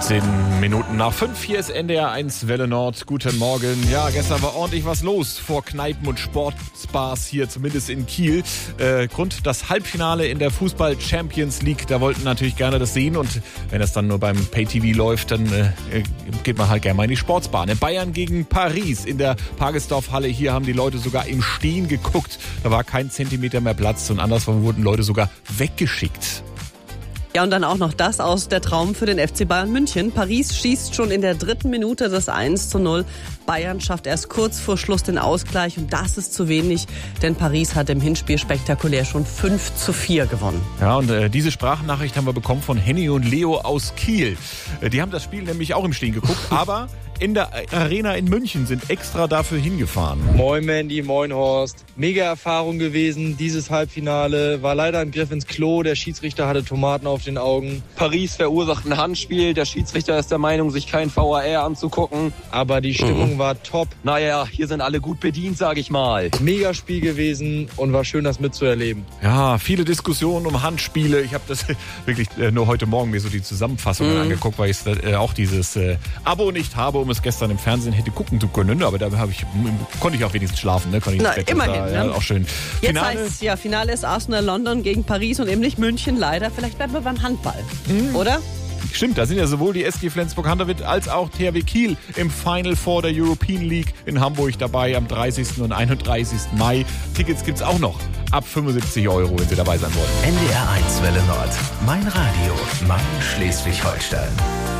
16 Minuten nach 5, hier ist NDR 1 Welle Nord. Guten Morgen. Ja, gestern war ordentlich was los vor Kneipen und Sportsbars hier, zumindest in Kiel. Grund das Halbfinale in der Fußball-Champions League. Da wollten natürlich gerne das sehen und wenn das dann nur beim Pay-TV läuft, dann geht man halt gerne mal in die Sportsbar. Bayern gegen Paris in der Pagesdorf-Halle. Hier haben die Leute sogar im Stehen geguckt. Da war kein Zentimeter mehr Platz und anderswo wurden Leute sogar weggeschickt. Ja, und dann auch noch das aus der Traum für den FC Bayern München. Paris schießt schon in der 3. Minute das 1:0. Bayern schafft erst kurz vor Schluss den Ausgleich und das ist zu wenig, denn Paris hat im Hinspiel spektakulär schon 5:4 gewonnen. Ja, und diese Sprachnachricht haben wir bekommen von Henny und Leo aus Kiel. Die haben das Spiel nämlich auch im Stehen geguckt, aber in der Arena in München sind extra dafür hingefahren. Moin Mandy, moin Horst. Mega Erfahrung gewesen, dieses Halbfinale. War leider ein Griff ins Klo, der Schiedsrichter hatte Tomaten auf den Augen. Paris verursacht ein Handspiel, der Schiedsrichter ist der Meinung, sich kein VAR anzugucken. Aber die Stimmung war top. Naja, hier sind alle gut bedient, sag ich mal. Mega Spiel gewesen und war schön, das mitzuerleben. Ja, viele Diskussionen um Handspiele. Ich habe das wirklich nur heute Morgen mir so die Zusammenfassungen angeguckt, weil ich auch dieses Abo nicht habe, um es gestern im Fernsehen hätte gucken zu können. Aber da konnte ich auch wenigstens schlafen. Ne? Na, immerhin. Ja, auch schön. Jetzt heißt es Finale ist Arsenal London gegen Paris und eben nicht München leider. Vielleicht bleiben wir beim Handball, oder? Stimmt, da sind ja sowohl die SG Flensburg-Handewitt als auch THW Kiel im Final Four der European League in Hamburg dabei am 30. und 31. Mai. Tickets gibt's auch noch ab 75 €, wenn Sie dabei sein wollen. NDR 1 Welle Nord. Mein Radio. Mein Schleswig-Holstein.